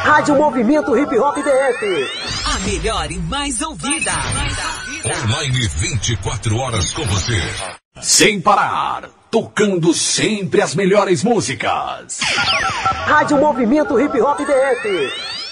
Rádio Movimento Hip Hop DF. A melhor e mais ouvida. Online 24 horas com você. Sem parar, tocando sempre as melhores músicas. Rádio Movimento Hip Hop DF.